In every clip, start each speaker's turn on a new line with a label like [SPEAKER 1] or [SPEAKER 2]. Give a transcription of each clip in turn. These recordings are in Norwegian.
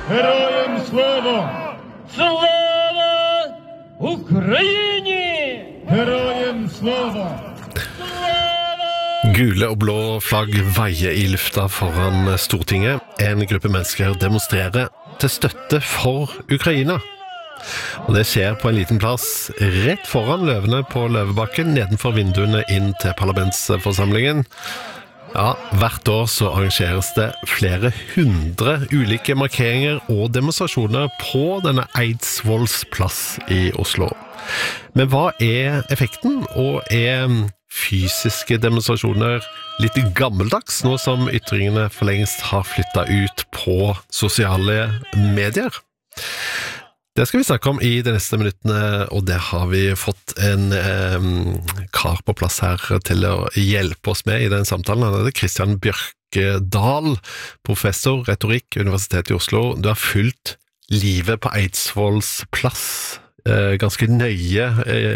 [SPEAKER 1] Героям слава!
[SPEAKER 2] Слава Україні!
[SPEAKER 1] Героям слава!
[SPEAKER 3] Gule og blå flagg veier i lufta foran Stortinget. En gruppe mennesker demonstrerer til støtte for Ukraina. Og det skjer på en liten plass rett foran løvene på Løvebakken, nedenfor vinduene inn til parlamentsforsamlingen. Ja, hvert år så arrangeres det flere hundre ulike markeringer og demonstrasjoner på denne Eidsvolls plass i Oslo. Men hva effekten, og fysiske demonstrasjoner litt gammeldags, nå som ytringene for lengst har flyttet ut på sosiale medier? Det skal vi snakke om i de neste minuttene, og det har vi fått en kar på plass her til å hjelpe oss med i den samtalen. Han heter Christian Bjørkedal, professor retorikk, Universitetet i Oslo. Du har fulgt livet på Eidsvolls plass ganske nøye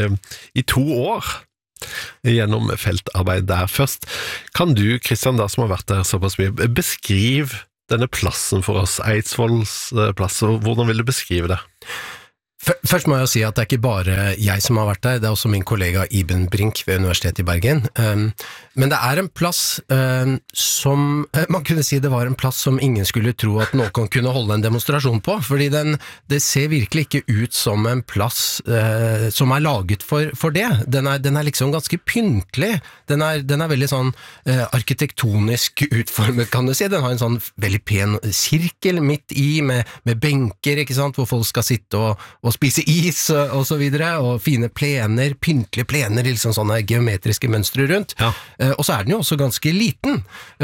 [SPEAKER 3] i 2 år gjennom feltarbeid der. Først, kan du, Christian, da som har vært der såpass mye, beskrive denne plassen for oss, Eidsvolls plass, og hvordan vil du beskrive det?
[SPEAKER 4] Først må jeg si at det ikke bare jeg som har vært der, det også min kollega Iben Brink ved Universitetet i Bergen. Men det en plass som, man kunne si det var en plass som ingen skulle tro at noen kunne holde en demonstrasjon på, fordi det ser virkelig ikke ut som en plass som laget for det. Den liksom ganske pyntlig. Den veldig sånn arkitektonisk utformet, kan du si. Den har en sånn veldig pen sirkel midt i, med benker, ikke sant, hvor folk skal sitte og spise is og så videre, og fine plener, pyntlige plener, liksom sånne geometriske mønstre rundt. Ja. Og så den jo også ganske liten.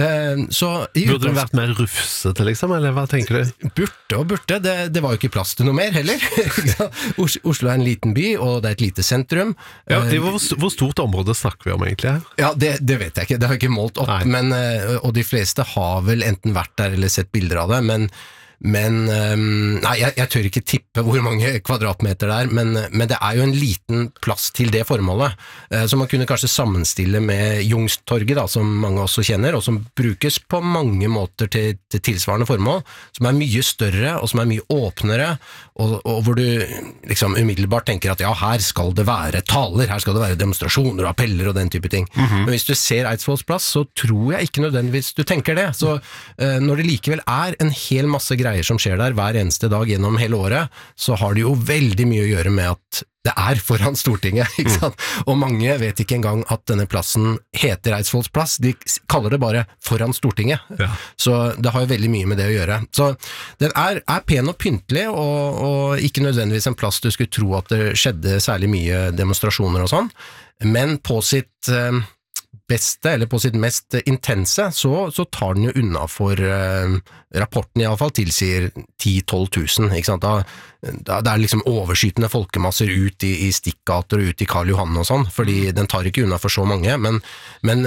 [SPEAKER 4] Burde
[SPEAKER 3] den vært mer rufsete, liksom, eller hva tenker du?
[SPEAKER 4] Burde. Det var jo ikke plass til noe mer, heller. Oslo en liten by, og det et lite sentrum.
[SPEAKER 3] Ja, hvor stort område snakker vi om, egentlig?
[SPEAKER 4] Ja, det vet jeg ikke. Det har jeg ikke målt opp, og de fleste har vel enten vært der eller sett bilder av det, men nei, jeg tør ikke tippe hvor mange kvadratmeter det men det jo en liten plass til det formålet, som man kunne kanskje sammenstille med Youngstorget, da, som mange også kjenner, og som brukes på mange måter til tilsvarende formål, som mye større, og som mye åpnere, og hvor du liksom umiddelbart tenker at ja, her skal det være taler, her skal det være demonstrasjoner og appeller og den type ting. Men hvis du ser Eidsvolls plass, så tror jeg ikke nødvendigvis du tenker det. Så når det likevel en hel masse greier som skjer der hver eneste dag gjennom hele året, så har det jo veldig mye å gjøre med at det foran Stortinget, ikke sant? Og mange vet ikke engang at denne plassen heter Eidsvolls plass, de kaller det bare foran Stortinget. Ja. Så det har jo veldig mye med det å gjøre. Så den pen og pyntelig, og ikke nødvendigvis en plass du skulle tro at det skjedde særlig mye demonstrasjoner og sånn, men på sitt beste, eller på sitt mest intense, så tar den jo unna for rapporten i alle fall tilsier 10-12 000, ikke sant? Da det liksom overskytende folkemasser ut i stikkgater og ut i Karl Johan og sånn, fordi den tar ikke unna for så mange, men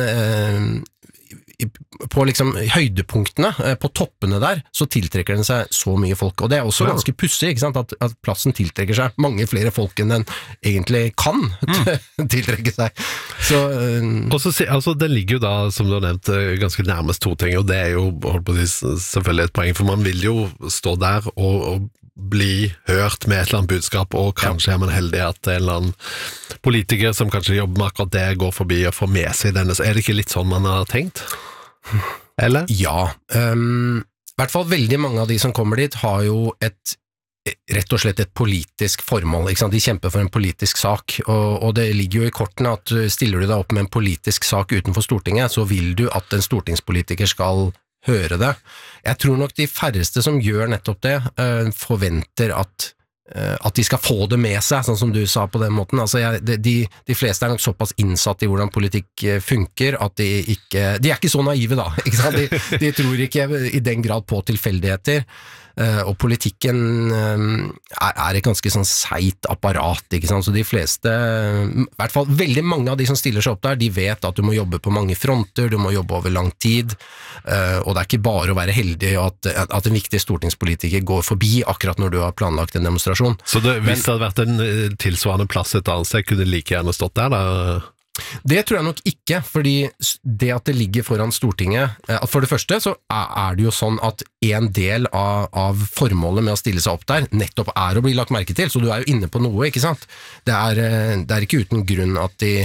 [SPEAKER 4] på liksom høydepunktene, på toppene der, så tiltrekker den seg så mye folk, og det også ganske pussig, ikke sant, at plassen tiltrekker seg mange flere folk enn den egentlig kan tiltrekke seg. Så,
[SPEAKER 3] altså, det ligger jo da, som du har nevnt, ganske nærmest Stortinget, og det jo, holdt på å si, selvfølgelig et poeng, for man vil jo stå der og bli hørt med et eller annet budskap, og kanskje man heldig at en eller annen politiker som kanskje jobber med akkurat det går forbi og får med seg denne, så det ikke litt sånn man har tenkt? Eller?
[SPEAKER 4] Ja, i hvert fall veldig mange av de som kommer dit har jo rett og slett et politisk formål, ikke sant? De kjemper for en politisk sak, og det ligger jo i kortene at stiller du deg opp med en politisk sak utenfor Stortinget, så vil du at en stortingspolitiker skal høre det. Jeg tror nok de færreste som gjør nettopp det, forventer at de skal få det med seg, sånn som du sa på den måten. Altså, de fleste nok såpass innsatt i hvordan politikk funker, at de ikke så naive da, ikke sant? De tror ikke i den grad på tilfeldigheter, og politikken et ganske sånn seit apparat, ikke sant? Så de fleste, i hvert fall veldig mange av de som stiller seg opp der, de vet at du må jobbe på mange fronter, du må jobbe over lang tid, og det ikke bare å være heldig at en viktig stortingspolitiker går forbi akkurat når du har planlagt en demonstrasjon.
[SPEAKER 3] Så hvis det hadde vært en tilsvarende plass et annet sted, kunne det like gjerne stått der da?
[SPEAKER 4] Det tror jeg nok ikke, fordi det at det ligger foran Stortinget, for det første så er det jo sånn at en del av formålet med å stille seg opp der, nettopp er å bli lagt merke til, så du er jo inne på noe, ikke sant? Det er ikke uten grunn at de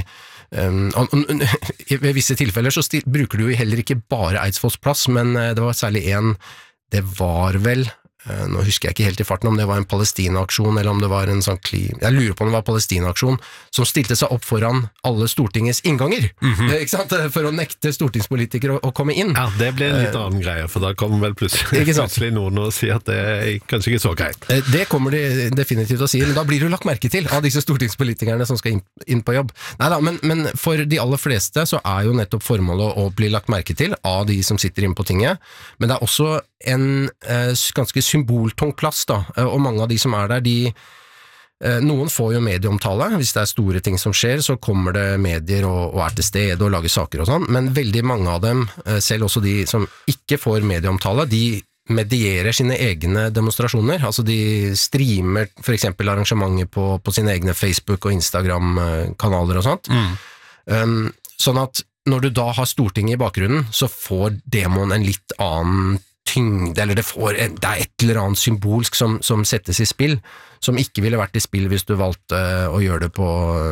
[SPEAKER 4] ved visse tilfeller så bruker du jo heller ikke bare Eidsvolls plass, men det var særlig det var vel nå husker jeg ikke helt i farten om det var en Palestina-aksjon eller om det var en sånn jeg lurer på om det var Palestina-aksjon som stilte seg opp foran alle Stortingets innganger, ikke sant? For å nekte stortingspolitikere å komme inn.
[SPEAKER 3] Ja, det ble en litt annen greie, for da kommer vel plutselig noen og sier at det er kanskje ikke så greit. Det
[SPEAKER 4] kommer de definitivt å si, men da blir du lagt merke til av disse stortingspolitikerne som skal inn på jobb. Neida, men for de aller fleste så er jo nettopp formålet å bli lagt merke til av de som sitter inne på tinget, men det er også en ganske symboltung plass da, og mange av de som er der, noen får jo medieomtale, hvis det er store ting som skjer, så kommer det medier og er til stede og lager saker og sånn, men veldig mange av dem, selv også de som ikke får medieomtale, de medierer sine egne demonstrasjoner, altså de streamer for eksempel arrangementer på sine egne Facebook- og Instagram-kanaler og sånt, sånn at når du da har Stortinget i bakgrunnen, så får demoen en litt annen tyngde, eller det er et eller annet symbolsk som settes i spill, som ikke ville vært i spill hvis du valgte å gjøre det på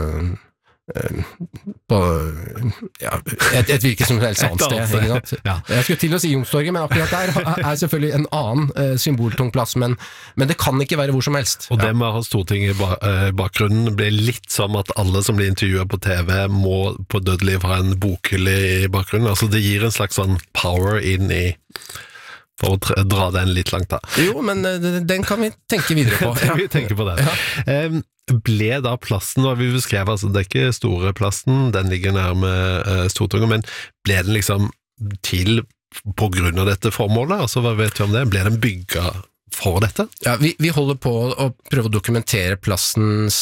[SPEAKER 4] et hvilket som helst annet sted. Jeg skulle til å si Youngstorget, men akkurat der er selvfølgelig en annen symboltung plass, men det kan ikke være hvor som helst.
[SPEAKER 3] Og det med å ha Stortinget i bakgrunnen blir litt som at alle som blir intervjuet på TV må på dødelig ha en bokhylle i bakgrunnen, altså det gir en slags sånn power inn i for å dra den litt langt da.
[SPEAKER 4] Jo, men den kan vi tenke videre på.
[SPEAKER 3] Vi tenker på det. Ja. Ble da plassen, og vi beskrev, altså det er ikke store plassen, den ligger nærme Stortinget, men ble den liksom til på grunn av dette formålet? Altså hva vet du om det? Ble den bygget for dette?
[SPEAKER 4] Ja, vi holder på å prøve å dokumentere plassens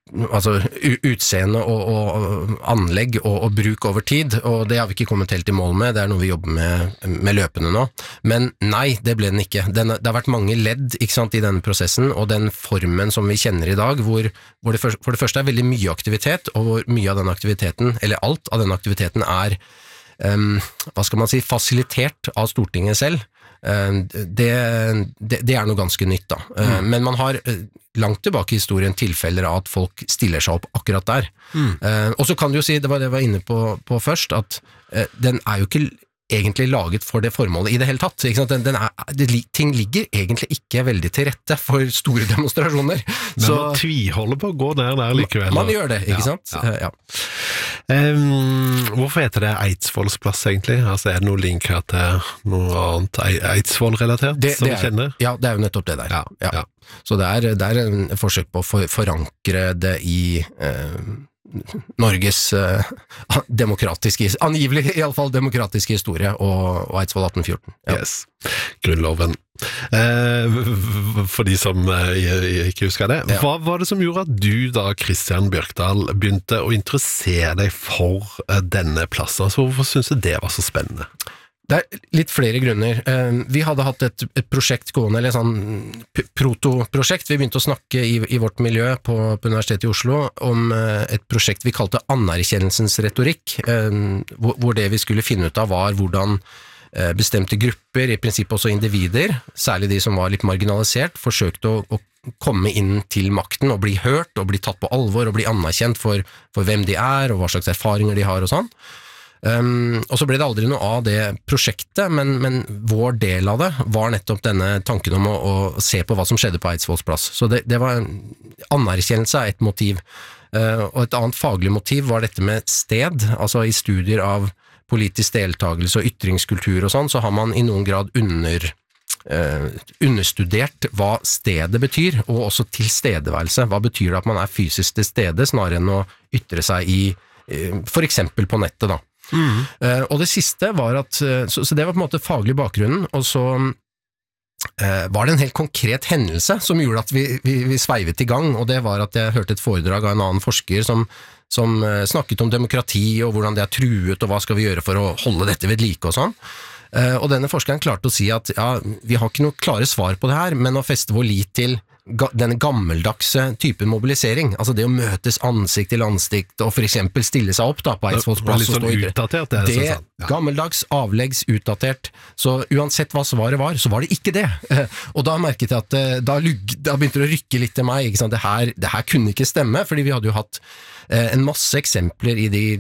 [SPEAKER 4] utseende og anlegg og bruk over tid, og det har vi ikke kommet helt i mål med, det er noe vi jobber med løpende nå, men nei, det ble den ikke. Det har vært mange ledd, ikke sant, i denne prosessen, og den formen som vi kjenner i dag, hvor det for det første er veldig mye aktivitet, og hvor mye av den aktiviteten, eller alt av den aktiviteten er, hva skal man si, fasilitert av Stortinget selv. Det er noe ganske nytt da, men man har langt tilbake i historien tilfeller av at folk stiller seg opp akkurat der, og så kan du jo si, det var det jeg var inne på først, at den er jo ikke egentlig laget for det formålet i det hele tatt, ikke sant? Ting ligger egentlig ikke veldig til rette for store demonstrasjoner.
[SPEAKER 3] Men man tviholder på å gå der likevel.
[SPEAKER 4] Man gjør det, ikke sant? Ja.
[SPEAKER 3] Hvorfor heter det Eidsvolls plass egentlig? Altså er det noe link her til noe annet Eidsvoll-relatert som vi kjenner?
[SPEAKER 4] Ja, det er jo nettopp det der. Ja. Så det er en forsøk på å forankre det i Norges angivelig i alle fall demokratiske historie og Eidsvoll 1814. Ja.
[SPEAKER 3] Yes, grunnloven. For de som ikke husker det. Hva var det som gjorde at du da, Kristian Bjørkdal, begynte å interessere deg for denne plassen? Altså, hvorfor synes du det var så spennende?
[SPEAKER 4] Det er litt flere grunner. Vi hadde hatt et prosjekt gående, eller et sånn protoprosjekt. Vi begynte å snakke i vårt miljø på Universitetet i Oslo om et prosjekt vi kalte anerkjennelsens retorikk, hvor det vi skulle finne ut av var hvordan bestemte grupper, i prinsippet også individer, særlig de som var litt marginalisert, forsøkte å komme inn til makten og bli hørt, og bli tatt på alvor, og bli anerkjent for hvem de er, og hva slags erfaringer de har og sånn. Og så ble det aldri noe av det prosjektet, men vår del av det var nettopp denne tanken om å se på hva som skjedde på Eidsvolls plass. Så det var anerkjennelse av et motiv. Og et annet faglig motiv var dette med sted, altså i studier av politisk deltagelse og ytringskultur og sånn, så har man i noen grad understudert hva stedet betyr, og også tilstedeværelse. Hva betyr det at man er fysisk til stede, snarere enn å ytre seg for eksempel på nettet da. Og det siste var at, så det var på en måte faglig bakgrunnen, og så var det en helt konkret hendelse som gjorde at vi sveivet i gang, og det var at jeg hørte et foredrag av en annen forsker som snakket om demokrati og hvordan det er truet, og hva skal vi gjøre for å holde dette ved like og sånn. Og denne forskeren klarte å si at ja, vi har ikke noe klare svar på det her, men å feste vår lit til denne gammeldagse typen mobilisering, altså det å møtes ansikt til ansikt, og for eksempel stille seg opp da, på Eidsvolls plass og stå
[SPEAKER 3] utdatert,
[SPEAKER 4] det gammeldags, avleggs, utdatert, så uansett hva svaret var, så var det ikke det. Og da merket jeg at da begynte det å rykke litt til meg, ikke sant? Det her kunne ikke stemme, fordi vi hadde jo hatt en masse eksempler i de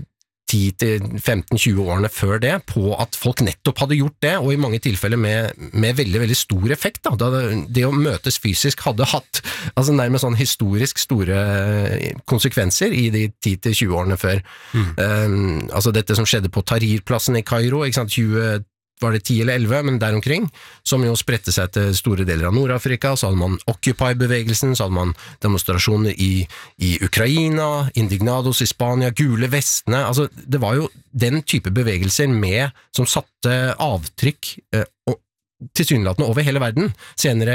[SPEAKER 4] 10-15-20 årene før det, på at folk nettopp hadde gjort det, og i mange tilfeller med veldig, veldig stor effekt. Da det å møtes fysisk hadde hatt altså nærmest sånn historisk store konsekvenser i de 10-20 årene før. Altså dette som skjedde på Tahrir-plassen i Kairo, ikke sant, var det 10 eller 11, men der omkring, som jo spredte seg til store deler av Nord-Afrika. Så hadde man Occupy-bevegelsen, så hadde man demonstrasjoner i Ukraina, Indignados i Spania, gule vestene, altså det var jo den type bevegelser som satte avtrykk tilsynelatende over hele verden, senere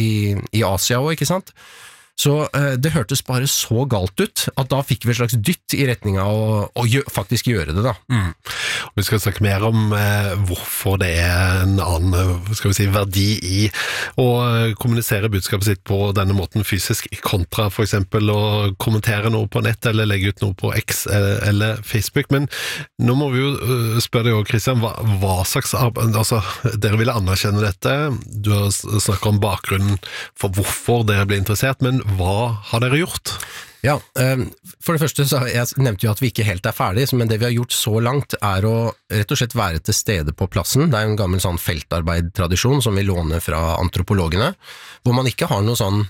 [SPEAKER 4] i Asia også, ikke sant? Så det hørtes bare så galt ut, at da fikk vi et slags dytt i retning av å faktisk gjøre det da.
[SPEAKER 3] Vi skal snakke mer om hvorfor det en annen, skal vi si, verdi i å kommunisere budskapet sitt på denne måten fysisk, kontra for eksempel å kommentere noe på nett, eller legge ut noe på X eller Facebook. Men nå må vi jo spørre deg også, Christian, hva slags arbeid, altså dere ville anerkjenne dette, du har snakket om bakgrunnen for hvorfor dere ble interessert, men hva har dere gjort?
[SPEAKER 4] Ja, for det første så jeg nevnte jo at vi ikke helt ferdig, men det vi har gjort så langt er å rett og slett være til stede på plassen. Det er jo en gammel sånn feltarbeidtradisjon som vi låner fra antropologene, hvor man ikke har noe sånn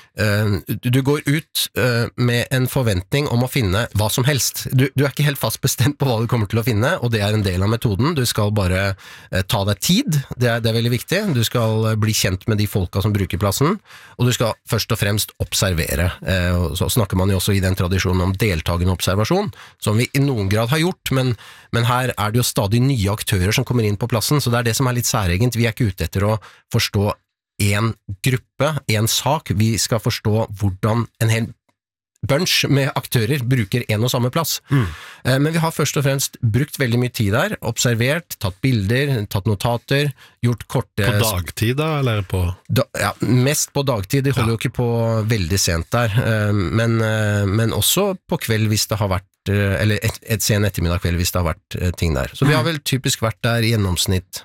[SPEAKER 4] du går ut med en forventning om å finne hva som helst. Du er ikke helt fast bestemt på hva du kommer til å finne, og det er en del av metoden. Du skal bare ta deg tid, det er veldig viktig. Du skal bli kjent med de folka som bruker plassen, og du skal først og fremst observere. Så snakker man jo også i den tradisjonen om deltagende observasjon, som vi i noen grad har gjort, men her er det jo stadig nye aktører som kommer inn på plassen, så det er det som er litt særegent. Vi er ikke ute etter å forstå en gruppe, en sak. Vi skal forstå hvordan en hel bunch med aktører bruker en og samme plass. Men vi har først og fremst brukt veldig mye tid der, observert, tatt bilder, tatt notater, gjort korte...
[SPEAKER 3] På dagtid da, eller på...
[SPEAKER 4] Ja, mest på dagtid, de holder jo ikke på veldig sent der, men også på kveld hvis det har vært eller et sen ettermiddag kveld hvis det har vært ting der. Så vi har vel typisk vært der i gjennomsnitt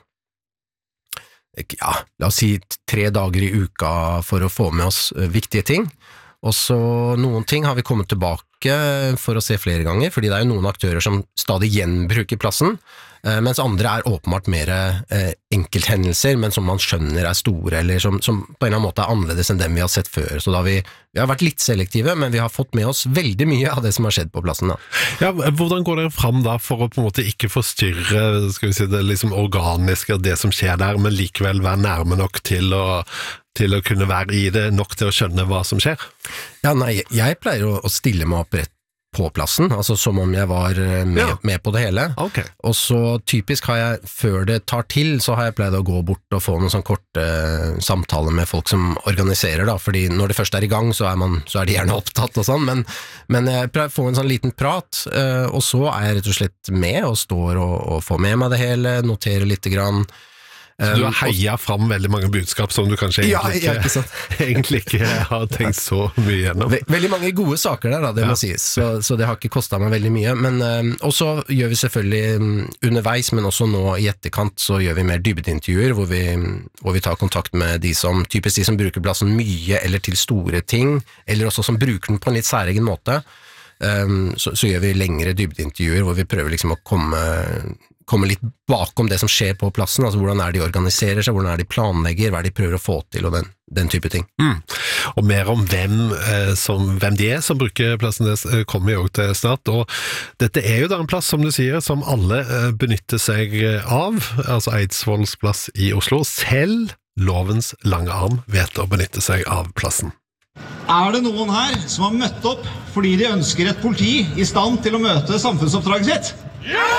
[SPEAKER 4] la oss si 3 dager i uka for å få med oss viktige ting, og så noen ting har vi kommet tilbake for å se flere ganger, fordi det er jo noen aktører som stadig gjenbruker plassen, mens andre er åpenbart mer enkelthendelser, men som man skjønner er store, eller som på en eller annen måte er annerledes enn dem vi har sett før. Så da vi har vært litt selektive, men vi har fått med oss veldig mye av det som har skjedd på plassen da.
[SPEAKER 3] Ja, hvordan går dere fram da for å på en måte ikke forstyrre, skal vi si, det liksom organiske, det som skjer der, men likevel være nærme nok til å kunne være i det, nok til å skjønne hva som skjer?
[SPEAKER 4] Ja, nei, jeg pleier å stille meg opp rett på plassen, altså som om jeg var med på det hele.
[SPEAKER 3] Okay. Og
[SPEAKER 4] så typisk har jeg, før det tar til, så har jeg pleid å gå bort og få noen sånn korte samtaler med folk som organiserer da, fordi når det først er i gang, så er de gjerne opptatt og sånn, men jeg pleier å få en sånn liten prat, og så er jeg rett og slett med, og står og får med meg det hele, noterer litt grann.
[SPEAKER 3] Så du har heiet fram veldig mange budskap som du kanskje egentlig ikke har tenkt så mye gjennom.
[SPEAKER 4] Veldig mange gode saker der da, det må sies, så det har ikke kostet meg veldig mye, men og så gjør vi selvfølgelig underveis, men også nå i etterkant så gjør vi mer dybdeintervjuer, hvor vi tar kontakt med typisk de som bruker plassen mye eller til store ting, eller også som bruker den på en litt særegen måte. Så gjør vi lengre dybdeintervjuer, hvor vi prøver liksom å komme litt bakom det som skjer på plassen, altså hvordan er de organiserer seg, hvordan er de planlegger, hva er de prøver å få til, og den type ting.
[SPEAKER 3] Og mer om hvem de er som bruker plassen, det kommer jo til snart, og dette er jo da en plass, som du sier, som alle benytter seg av, altså Eidsvolls plass i Oslo, selv lovens lange arm vet å benytte seg av plassen.
[SPEAKER 5] Er det noen her som har møtt opp fordi de ønsker et politi i stand til å møte samfunnsoppdraget sitt? Ja!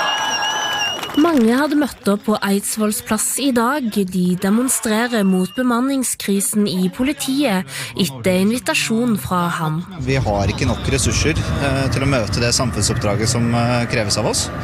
[SPEAKER 2] Mange hadde møtt opp på Eidsvolls plass i dag. De demonstrerer mot bemanningskrisen i politiet etter invitasjon fra ham.
[SPEAKER 6] Vi har ikke nok ressurser til å møte det samfunnsoppdraget som kreves av oss.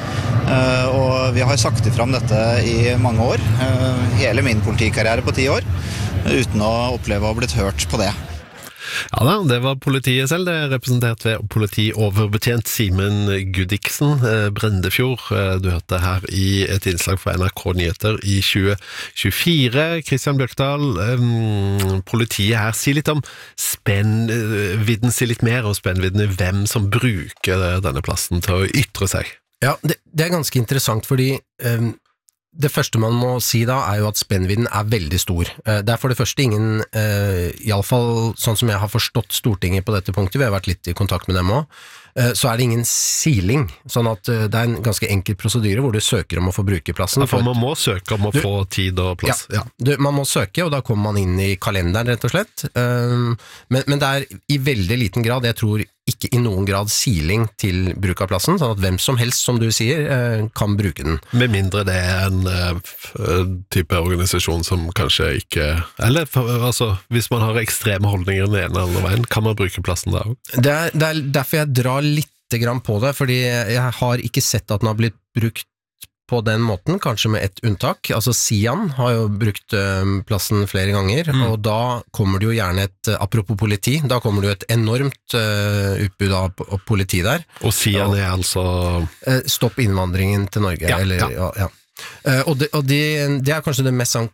[SPEAKER 6] Og vi har sagt ifra om dette i mange år, hele min politikarriere på 10 år. uten å oppleve å ha blitt hørt på det.
[SPEAKER 3] Ja da, det var politiet selv, det er representert ved politioverbetjent Simen Gudiksen, Brendefjord. Du hørte her i et innslag fra NRK Nyheter i 2024. Kristian Bjørkdal, politiet her, si litt om spennvidden, si litt mer om spennvidden i hvem som bruker denne plassen til å ytre seg.
[SPEAKER 4] Ja, det er ganske interessant, fordi det første man må si da er jo at spennvidden er veldig stor. Det er for det første ingen, i alle fall sånn som jeg har forstått Stortinget på dette punktet, vi har vært litt i kontakt med dem også, så er det ingen siling, sånn at det er en ganske enkel prosedyre hvor du søker om å få bruke plassen.
[SPEAKER 3] Ja, for man må søke om å få tid og plass.
[SPEAKER 4] Ja, man må søke, og da kommer man inn i kalenderen rett og slett. Men det er i veldig liten grad, jeg tror ikke i noen grad siling til bruk av plassen, sånn at hvem som helst, som du sier, kan bruke den.
[SPEAKER 3] Med mindre det er en type organisasjon som kanskje ikke, eller altså, hvis man har ekstreme holdninger den ene eller andre veien, kan man bruke plassen da også?
[SPEAKER 4] Det er derfor jeg drar litt grann på det, fordi jeg har ikke sett at den har blitt brukt på den måten, kanskje med et unntak. Altså Sian har jo brukt plassen flere ganger, og da kommer det jo gjerne apropos politi, da kommer det jo et enormt utbud av politi der.
[SPEAKER 3] Og Sian er altså
[SPEAKER 4] Stopp innvandringen til Norge.
[SPEAKER 3] Ja,
[SPEAKER 4] eller, ja. Og det er kanskje det mest sånn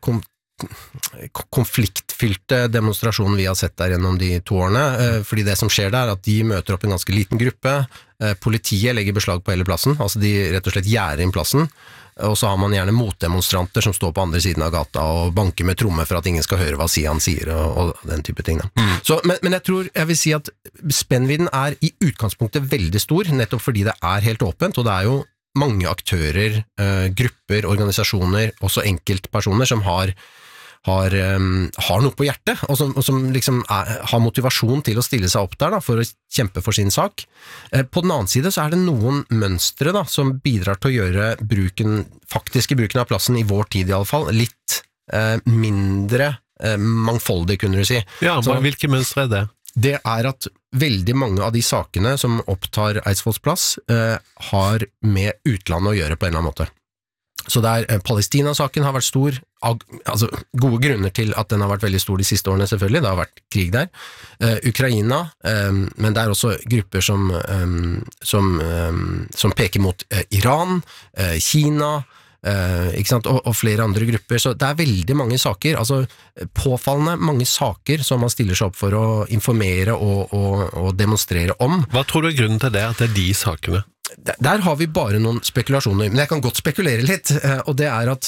[SPEAKER 4] konfliktfylte demonstrasjonen vi har sett der gjennom de 2 årene, fordi det som skjer der er at de møter opp en ganske liten gruppe, politiet legger beslag på hele plassen, altså de rett og slett gjerder inn plassen, og så har man gjerne motdemonstranter som står på andre siden av gata og banker med tromme for at ingen skal høre hva Sian sier og den type ting. Så, men jeg vil si at spennvidden er i utgangspunktet veldig stor, nettopp fordi det er helt åpent, og det er jo mange aktører, grupper, organisasjoner, også enkeltpersoner som har noe på hjertet, og som liksom har motivasjon til å stille seg opp der da, for å kjempe for sin sak. På den annen side så er det noen mønstre da, som bidrar til å gjøre faktiske bruken av plassen i vår tid i alle fall, litt mindre mangfoldig, kunne du si.
[SPEAKER 3] Ja, hvilke mønstre er det?
[SPEAKER 4] Det er at veldig mange av de sakene som opptar Eidsvolls plass har med utlandet å gjøre på en eller annen måte. Så Palestina-saken har vært stor, altså gode grunner til at den har vært veldig stor de siste årene selvfølgelig, det har vært krig der. Ukraina, men det er også grupper som peker mot Iran, Kina, ikke sant? Og flere andre grupper, så det er veldig mange saker, altså påfallende mange saker som man stiller seg opp for å informere og demonstrere om.
[SPEAKER 3] Hva tror du er grunnen til det, at det er de sakene?
[SPEAKER 4] Der har vi bare noen spekulasjoner, men jeg kan godt spekulere litt, og det er at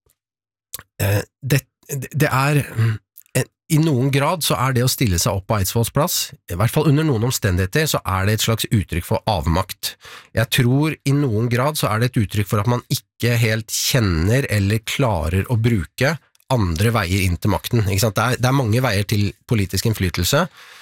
[SPEAKER 4] det er i noen grad så er det å stille seg opp på Eidsvolls plass, i hvert fall under noen omstendigheter, så er det et slags uttrykk for avmakt. Jeg tror i noen grad så er det et uttrykk for at man ikke helt kjenner eller klarer å bruke andre veier inn til makten. Ikke sant? Det er mange veier til politisk innflytelse,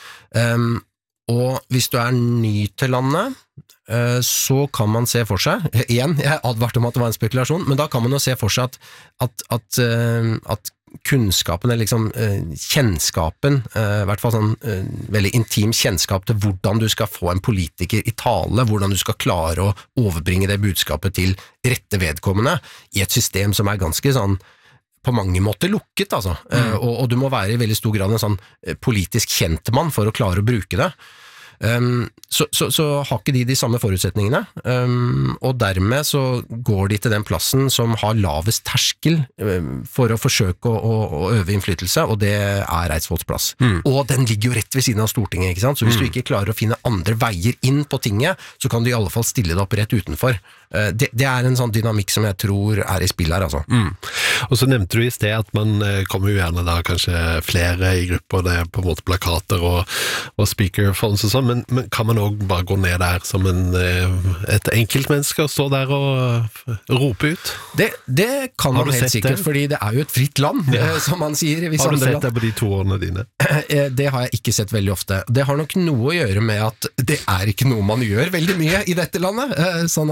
[SPEAKER 4] og hvis du er ny til landet, så kan man se for seg, igjen, jeg advarte om at det var en spekulasjon, men da kan man jo se for seg at kunnskapen, eller liksom kjennskapen, i hvert fall sånn veldig intim kjennskap til hvordan du skal få en politiker i tale, hvordan du skal klare å overbringe det budskapet til rette vedkommende i et system som er ganske sånn på mange måter lukket, altså. Og du må være i veldig stor grad en sånn politisk kjentmann for å klare å bruke det. Så har ikke de samme forutsetningene, og dermed så går de til den plassen som har lavest terskel for å forsøke å øve innflytelse, og det er Eidsvolls plass. Og den ligger jo rett ved siden av Stortinget, ikke sant? Så hvis du ikke klarer å finne andre veier inn på tinget, så kan du i alle fall stille deg opp rett utenfor. Det er en sånn dynamikk som jeg tror er i spill her, altså.
[SPEAKER 3] Og så nevnte du i sted at man kommer jo gjerne da kanskje flere i grupper, det er på en måte plakater og speakerphones og sånn, men kan man også bare gå ned der som et enkeltmenneske og stå der og rope ut?
[SPEAKER 4] Det kan man helt sikkert, fordi det er jo et fritt land, som man sier i visse andre land.
[SPEAKER 3] Har du sett det på de 2 årene dine?
[SPEAKER 4] Det har jeg ikke sett veldig ofte. Det har nok noe å gjøre med at det er ikke noe man gjør veldig mye i dette landet, sånn at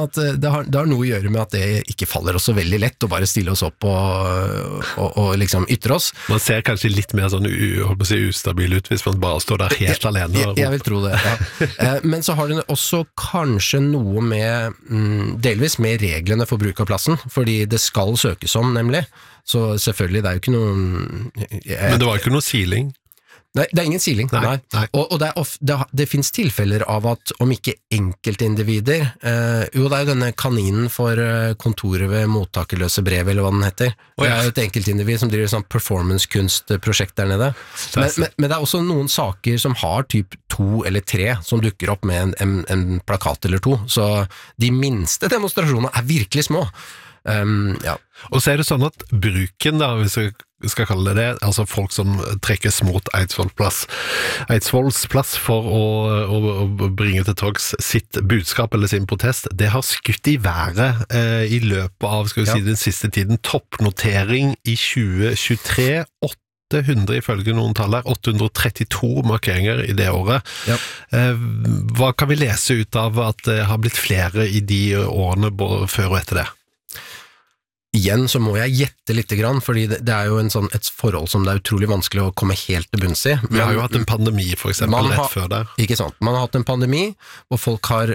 [SPEAKER 4] det har noe å gjøre med at det ikke faller oss så veldig lett å bare stille oss opp og liksom ytre oss.
[SPEAKER 3] Man ser kanskje litt mer sånn ustabil ut hvis man bare står der helt alene.
[SPEAKER 4] Jeg vil tro det, ja. Men så har det også kanskje noe med, delvis med reglene for bruk av plassen, fordi det skal søkes om, nemlig. Så selvfølgelig, det er jo ikke noe...
[SPEAKER 3] Men det var ikke noe siling?
[SPEAKER 4] Nei, det er ingen siling. Nei. Og det finnes tilfeller av at om ikke enkeltindivider, jo det er jo denne kaninen for kontoret ved mottakerløse brev, eller hva den heter. Det er jo et enkeltindivid som driver sånn performance-kunstprosjekt der nede. Men det er også noen saker som har typ 2 eller 3 som dukker opp med en plakat eller 2, så de minste demonstrasjonene er virkelig små. Ja.
[SPEAKER 3] Og så er det sånn at bruken da, hvis vi skal kalle det, altså folk som trekkes mot Eidsvolls plass for å bringe til torgs sitt budskap eller sin protest, det har skutt i været i løpet av, skal vi si, den siste tiden. Toppnotering i 2023, 800 ifølge noen taller, 832 markeringer i det året. Ja. Hva kan vi lese ut av at det har blitt flere i de årene før og etter det?
[SPEAKER 4] Igjen så må jeg gjette litt grann, fordi det er jo et forhold som det er utrolig vanskelig å komme helt til bunns i.
[SPEAKER 3] Vi har jo hatt en pandemi for eksempel rett før der.
[SPEAKER 4] Ikke sant, man har hatt en pandemi, og folk har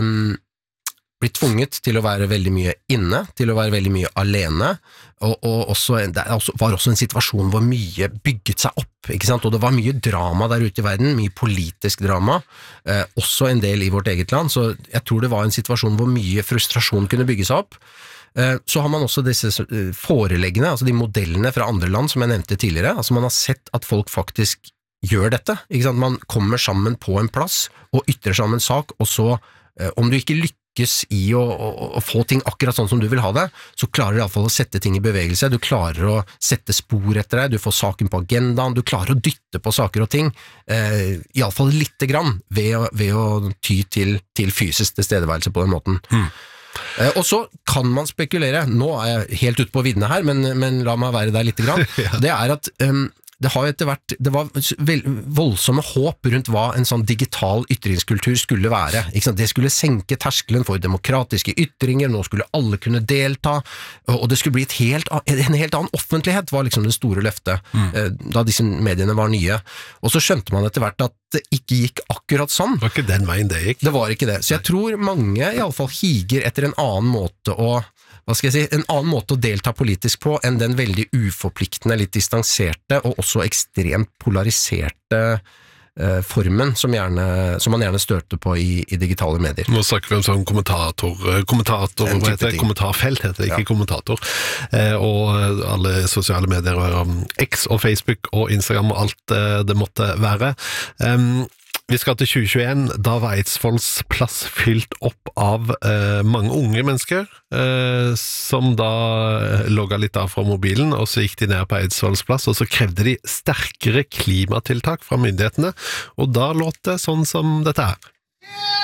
[SPEAKER 4] blitt tvunget til å være veldig mye inne, til å være veldig mye alene, og det var også en situasjon hvor mye bygget seg opp, ikke sant? Og det var mye drama der ute i verden, mye politisk drama, også en del i vårt eget land, så jeg tror det var en situasjon hvor mye frustrasjon kunne bygge seg opp. Så har man også disse foreleggene, altså de modellene fra andre land som jeg nevnte tidligere, altså man har sett at folk faktisk gjør dette, ikke sant? Man kommer sammen på en plass og ytrer seg om en sak, og så, om du ikke lykkes i å få ting akkurat sånn som du vil ha det, så klarer du i alle fall å sette ting i bevegelse, du klarer å sette spor etter deg, du får saken på agendaen, du klarer å dytte på saker og ting, i alle fall litt grann, ved å ty til fysisk tilstedeværelse på den måten. Og så kan man spekulere, nå er jeg helt ute på viddene her, men la meg være der litt grann. Det er at det har etter hvert, det var voldsomme håp rundt hva en sånn digital ytringskultur skulle være. Ikke sant? Det skulle senke terskelen for demokratiske ytringer, nå skulle alle kunne delta, og det skulle bli en helt annen offentlighet, var liksom det store løftet, da disse mediene var nye. Og så skjønte man etter hvert at det ikke gikk akkurat sånn.
[SPEAKER 3] Det var ikke den veien det gikk.
[SPEAKER 4] Det var ikke det. Så jeg tror mange i alle fall higer etter en annen måte en annen måte å delta politisk på enn den veldig uforpliktende, litt distanserte og også ekstremt polariserte formen som man gjerne størte på i digitale medier.
[SPEAKER 3] Nå snakker vi om sånn kommentarfelt heter det, ikke kommentator, og alle sosiale medier, X og Facebook og Instagram og alt det måtte være. Vi skal til 2021, da var Eidsvolls plass fylt opp av mange unge mennesker, som da logget litt av fra mobilen, og så gikk de ned på Eidsvolls plass, og så krevde de sterkere klimatiltak fra myndighetene, og da låt det sånn som dette her.